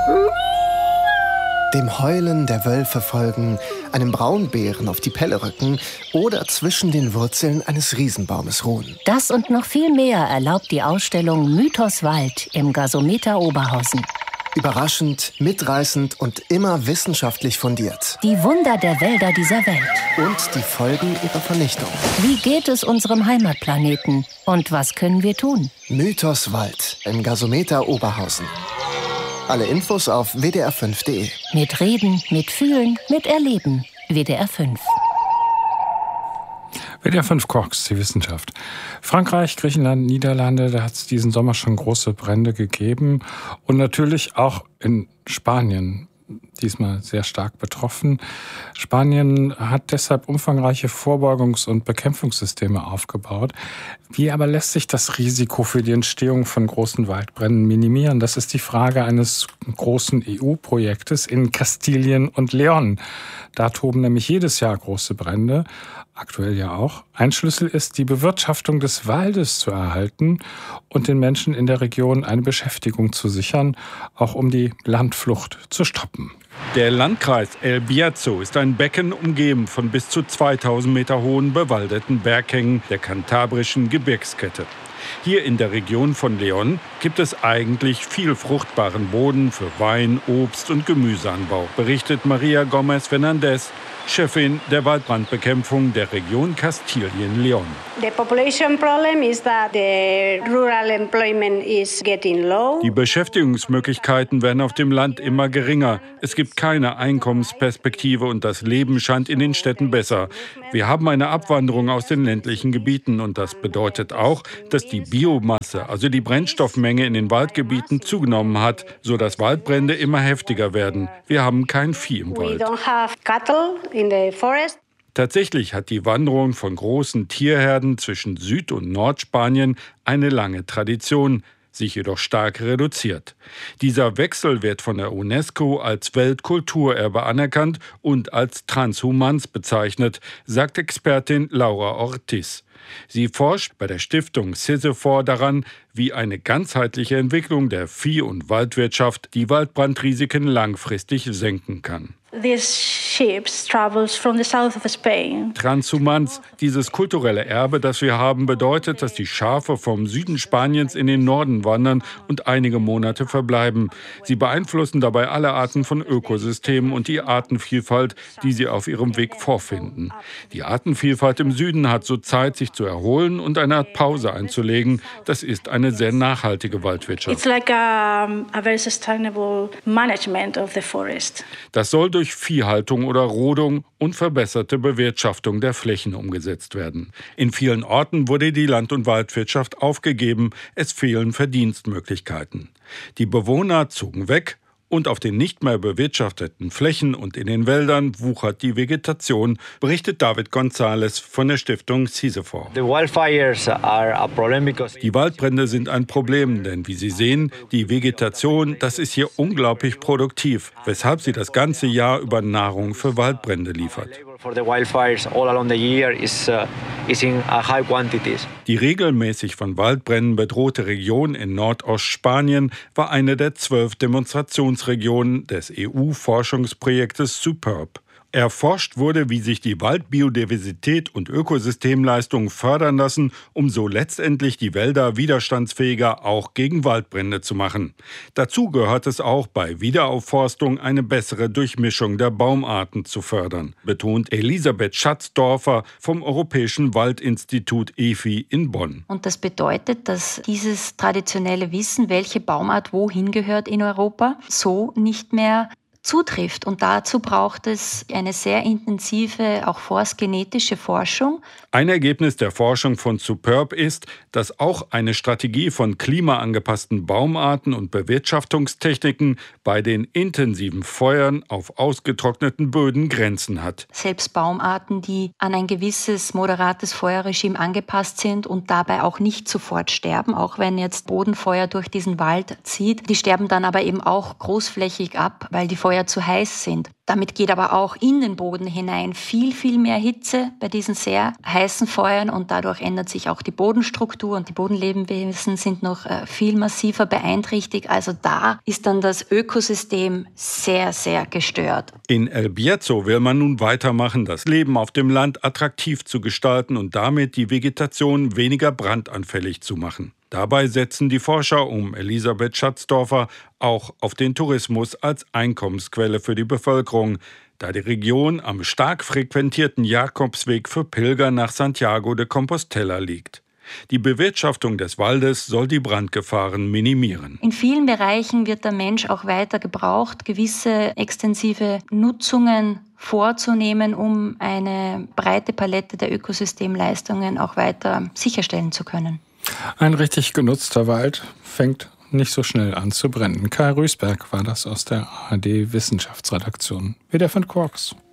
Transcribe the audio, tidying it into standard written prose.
Dem Heulen der Wölfe folgen, einem Braunbären auf die Pelle rücken oder zwischen den Wurzeln eines Riesenbaumes ruhen. Das und noch viel mehr erlaubt die Ausstellung Mythos Wald im Gasometer Oberhausen. Überraschend, mitreißend und immer wissenschaftlich fundiert. Die Wunder der Wälder dieser Welt. Und die Folgen ihrer Vernichtung. Wie geht es unserem Heimatplaneten? Und was können wir tun? Mythos Wald im Gasometer Oberhausen. Alle Infos auf wdr5.de. Mit Reden, mit Fühlen, mit Erleben. WDR 5. WDR 5 Kochs, die Wissenschaft. Frankreich, Griechenland, Niederlande, da hat es diesen Sommer schon große Brände gegeben. Und natürlich auch in Spanien, diesmal sehr stark betroffen. Spanien hat deshalb umfangreiche Vorbeugungs- und Bekämpfungssysteme aufgebaut. Wie aber lässt sich das Risiko für die Entstehung von großen Waldbränden minimieren? Das ist die Frage eines großen EU-Projektes in Kastilien und León. Da toben nämlich jedes Jahr große Brände, aktuell ja auch. Ein Schlüssel ist, die Bewirtschaftung des Waldes zu erhalten und den Menschen in der Region eine Beschäftigung zu sichern, auch um die Landflucht zu stoppen. Der Landkreis El Bierzo ist ein Becken umgeben von bis zu 2000 Meter hohen bewaldeten Berghängen der kantabrischen Gebirgskette. Hier in der Region von León gibt es eigentlich viel fruchtbaren Boden für Wein, Obst und Gemüseanbau, berichtet Maria Gómez Fernández, Chefin der Waldbrandbekämpfung der Region Kastilien-León. Die Beschäftigungsmöglichkeiten werden auf dem Land immer geringer. Es gibt keine Einkommensperspektive und das Leben scheint in den Städten besser. Wir haben eine Abwanderung aus den ländlichen Gebieten und das bedeutet auch, dass die Biomasse, also die Brennstoffmenge in den Waldgebieten zugenommen hat, sodass Waldbrände immer heftiger werden. Wir haben kein Vieh im Wald. Tatsächlich hat die Wanderung von großen Tierherden zwischen Süd- und Nordspanien eine lange Tradition, sich jedoch stark reduziert. Dieser Wechsel wird von der UNESCO als Weltkulturerbe anerkannt und als transhumans bezeichnet, sagt Expertin Laura Ortiz. Sie forscht bei der Stiftung Sisyphor daran, wie eine ganzheitliche Entwicklung der Vieh- und Waldwirtschaft die Waldbrandrisiken langfristig senken kann. Transhumans, dieses kulturelle Erbe, das wir haben, bedeutet, dass die Schafe vom Süden Spaniens in den Norden wandern und einige Monate verbleiben. Sie beeinflussen dabei alle Arten von Ökosystemen und die Artenvielfalt, die sie auf ihrem Weg vorfinden. Die Artenvielfalt im Süden hat so Zeit, sich zu erholen und eine Art Pause einzulegen. Das ist eine sehr nachhaltige Waldwirtschaft. Das soll durch Viehhaltung oder Rodung und verbesserte Bewirtschaftung der Flächen umgesetzt werden. In vielen Orten wurde die Land- und Waldwirtschaft aufgegeben. Es fehlen Verdienstmöglichkeiten. Die Bewohner zogen weg. Und auf den nicht mehr bewirtschafteten Flächen und in den Wäldern wuchert die Vegetation, berichtet David González von der Stiftung Sisyphor. Die Waldbrände sind ein Problem, denn wie Sie sehen, die Vegetation, das ist hier unglaublich produktiv, weshalb sie das ganze Jahr über Nahrung für Waldbrände liefert. Die regelmäßig von Waldbränden bedrohte Region in Nordostspanien war eine der 12 Demonstrationsregionen des EU-Forschungsprojektes Superb. Erforscht wurde, wie sich die Waldbiodiversität und Ökosystemleistungen fördern lassen, um so letztendlich die Wälder widerstandsfähiger auch gegen Waldbrände zu machen. Dazu gehört es auch, bei Wiederaufforstung eine bessere Durchmischung der Baumarten zu fördern, betont Elisabeth Schatzdorfer vom Europäischen Waldinstitut EFI in Bonn. Und das bedeutet, dass dieses traditionelle Wissen, welche Baumart wohin gehört in Europa, so nicht mehr zutrifft. Und dazu braucht es eine sehr intensive, auch forstgenetische Forschung. Ein Ergebnis der Forschung von Superb ist, dass auch eine Strategie von klimaangepassten Baumarten und Bewirtschaftungstechniken bei den intensiven Feuern auf ausgetrockneten Böden Grenzen hat. Selbst Baumarten, die an ein gewisses moderates Feuerregime angepasst sind und dabei auch nicht sofort sterben, auch wenn jetzt Bodenfeuer durch diesen Wald zieht, die sterben dann aber eben auch großflächig ab, weil die Feuer Feuer zu heiß sind. Damit geht aber auch in den Boden hinein viel, viel mehr Hitze bei diesen sehr heißen Feuern und dadurch ändert sich auch die Bodenstruktur und die Bodenlebewesen sind noch viel massiver beeinträchtigt. Also da ist dann das Ökosystem sehr, sehr gestört. In El Bierzo will man nun weitermachen, das Leben auf dem Land attraktiv zu gestalten und damit die Vegetation weniger brandanfällig zu machen. Dabei setzen die Forscher um Elisabeth Schatzdorfer auch auf den Tourismus als Einkommensquelle für die Bevölkerung, da die Region am stark frequentierten Jakobsweg für Pilger nach Santiago de Compostela liegt. Die Bewirtschaftung des Waldes soll die Brandgefahren minimieren. In vielen Bereichen wird der Mensch auch weiter gebraucht, gewisse extensive Nutzungen vorzunehmen, um eine breite Palette der Ökosystemleistungen auch weiter sicherstellen zu können. Ein richtig genutzter Wald fängt nicht so schnell an zu brennen. Kai Rüßberg war das aus der ARD Wissenschaftsredaktion. Wieder von Quarks.